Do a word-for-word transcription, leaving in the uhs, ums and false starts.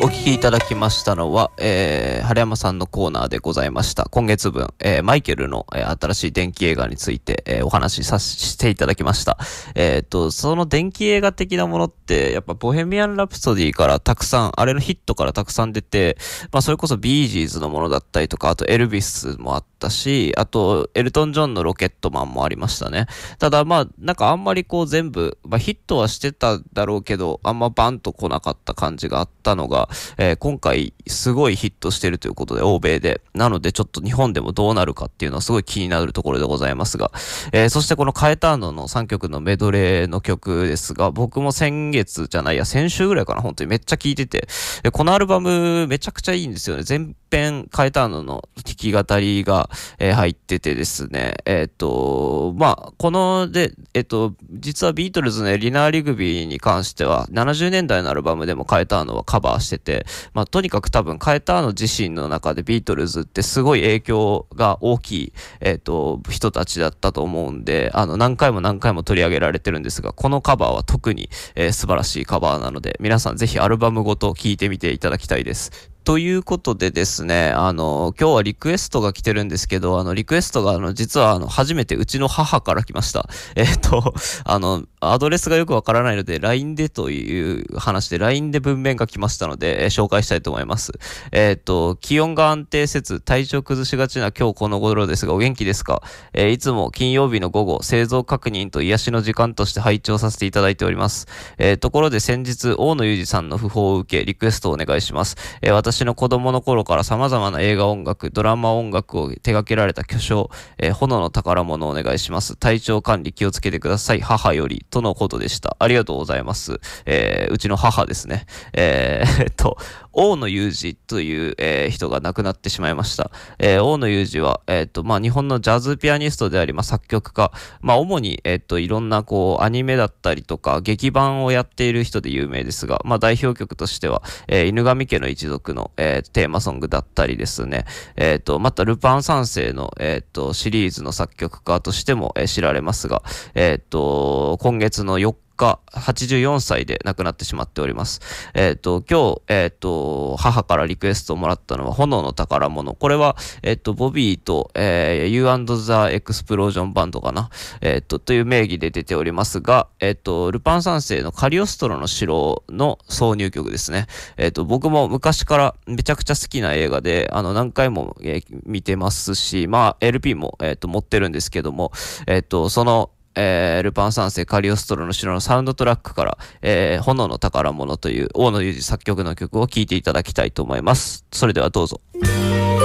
お聞きいただきましたのは、えー、晴山さんのコーナーでございました。今月分、えー、マイケルの、えー、新しい電気映画について、えー、お話しさしていただきました。えっと、その電気映画的なものって、やっぱボヘミアン・ラプソディからたくさん、あれのヒットからたくさん出て、まあそれこそビージーズのものだったりとか、あとエルビスもあったし、あとエルトン・ジョンのロケットマンもありましたね。ただまあ、なんかあんまりこう全部、まあヒットはしてただろうけど、あんまバンと来なかった感じがあったのが、えー、今回すごいヒットしてるということで、欧米で。なのでちょっと日本でもどうなるかっていうのはすごい気になるところでございますが、えー、そしてこのカエターノのさんきょくのメドレーの曲ですが、僕も先月じゃないや、先週ぐらいかな、本当にめっちゃ聴いてて、でこのアルバムめちゃくちゃいいんですよね。全編カエターノの弾き語りが、えー、入っててですね、えっと、まあ、こので、えっと、実はビートルズのエリナー・リグビーに関しては、ななじゅうねんだいのアルバムでもカエターノはカバーしてて、まあ、とにかく多分カエターノ自身の中でビートルズってすごい影響が大きい、えっと、人たちだったと思うんで、あの、何回も何回も取り上げられてるんですが、このカバーは特に、えー、素晴らしいカバーなので、皆さんぜひアルバムごと聴いてみていただきたいです。ということでですね、あの、今日はリクエストが来てるんですけど、あの、リクエストが、あの、実は、あの、初めてうちの母から来ました。えっと、あの、アドレスがよくわからないので、ライン でという話で、ライン で文面が来ましたので、えー、紹介したいと思います。えっと、気温が安定せず、体調崩しがちな今日この頃ですが、お元気ですか？えー、いつも金曜日の午後、製造確認と癒しの時間として拝聴させていただいております。えー、ところで先日、大野裕二さんの訃報を受け、リクエストをお願いします。えー、私私の子供の頃から様々な映画音楽、ドラマ音楽を手掛けられた巨匠、えー、炎の宝物をお願いします。体調管理気をつけてください。母より、とのことでした。ありがとうございます。えー、うちの母ですね。えー、えっと、大野裕二という、えー、人が亡くなってしまいました。えー、大野裕二は、えっと、まあ、日本のジャズピアニストであり、まあ、作曲家、まあ、主に、えっと、いろんな、こう、アニメだったりとか、劇版をやっている人で有名ですが、まあ、代表曲としては、えー、犬神家の一族の、えー、テーマソングだったりですね。えっと、また、ルパン三世の、えっと、シリーズの作曲家としても、えー、知られますが、えっと、今月のよっか、はちじゅうよんさいで亡くなってしまっております。えっと、今日、えっと、母からリクエストをもらったのは、炎の宝物。これは、えっと、ボビーと、えー、You and the Explosion Band かな。えっと、という名義で出ておりますが、えっと、ルパン三世のカリオストロの城の挿入曲ですね。えっと、僕も昔からめちゃくちゃ好きな映画で、あの、何回も、えー、見てますし、まあ、エルピー も、えっと、持ってるんですけども、えっと、その、えー、ルパン三世カリオストロの城のサウンドトラックから、えー、炎の宝物という大野裕二作曲の曲を聴いていただきたいと思います。それではどうぞ。